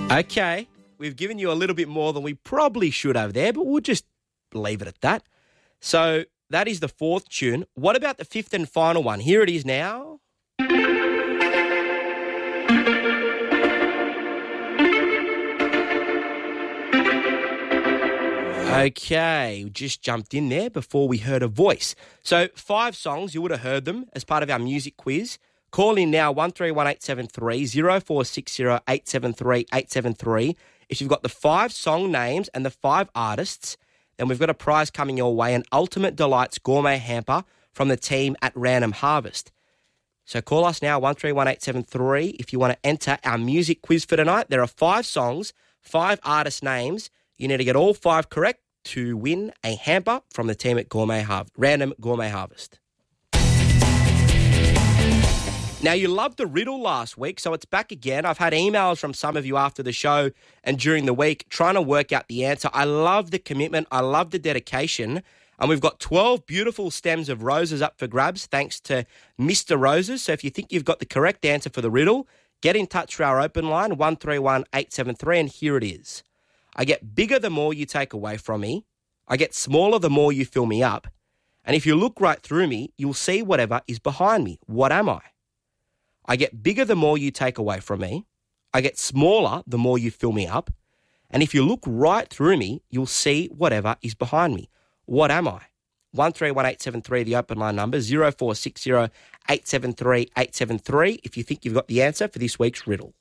Okay, we've given you a little bit more than we probably should have there, but we'll just leave it at that. So that is the fourth tune. What about the fifth and final one? Here it is now. Okay, we just jumped in there before we heard a voice. So 5 songs, you would have heard them as part of our music quiz. Call in now, 131873 0460 873 873. If you've got the 5 song names and the 5 artists, then we've got a prize coming your way, an Ultimate Delights gourmet hamper from the team at Random Harvest. So call us now, 131873, if you want to enter our music quiz for tonight. There are 5 songs, 5 artist names. You need to get all 5 correct to win a hamper from the team at Random Gourmet Harvest. Now, you loved the riddle last week, so it's back again. I've had emails from some of you after the show and during the week trying to work out the answer. I love the commitment. I love the dedication. And we've got 12 beautiful stems of roses up for grabs thanks to Mr. Roses. So if you think you've got the correct answer for the riddle, get in touch through our open line, 131 873, and here it is. I get bigger the more you take away from me. I get smaller the more you fill me up. And if you look right through me, you'll see whatever is behind me. What am I? I get bigger the more you take away from me. I get smaller the more you fill me up. And if you look right through me, you'll see whatever is behind me. What am I? 131873, the open line number, 0460 873 873, if you think you've got the answer for this week's riddle.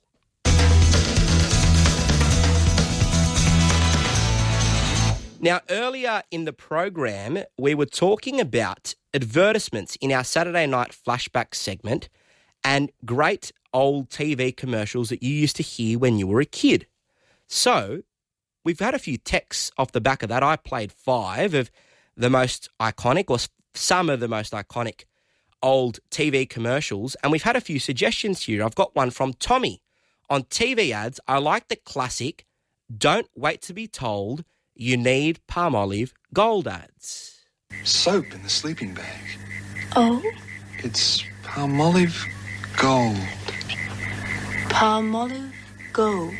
Now, earlier in the program, we were talking about advertisements in our Saturday night flashback segment and great old TV commercials that you used to hear when you were a kid. So, we've had a few texts off the back of that. I played 5 of the most iconic, or some of the most iconic old TV commercials, and we've had a few suggestions here. I've got one from Tommy. On TV ads, I like the classic, don't wait to be told, you need Palmolive Gold ads. Soap in the sleeping bag. Oh? It's Palmolive Gold. Palmolive Gold.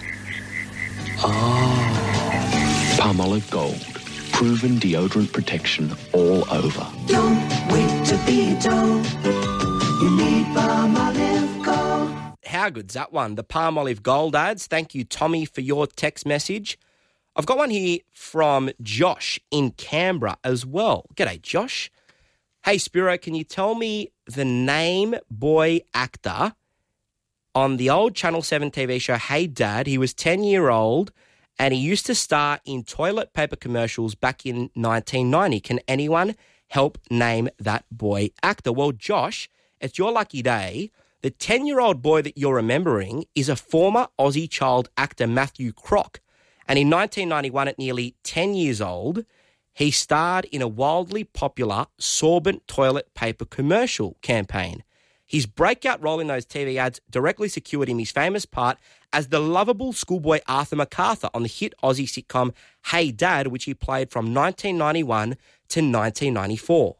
Oh. Palmolive Gold. Proven deodorant protection all over. Don't wait to be told. You need Palmolive Gold. How good's that one? The Palmolive Gold ads. Thank you, Tommy, for your text message. I've got one here from Josh in Canberra as well. G'day, Josh. Hey, Spiro, can you tell me the name boy actor on the old Channel 7 TV show Hey Dad? He was 10-year-old and he used to star in toilet paper commercials back in 1990. Can anyone help name that boy actor? Well, Josh, it's your lucky day. The 10-year-old boy that you're remembering is a former Aussie child actor, Matthew Crock. And in 1991, at nearly 10 years old, he starred in a wildly popular sorbent toilet paper commercial campaign. His breakout role in those TV ads directly secured him his famous part as the lovable schoolboy Arthur MacArthur on the hit Aussie sitcom Hey Dad, which he played from 1991 to 1994.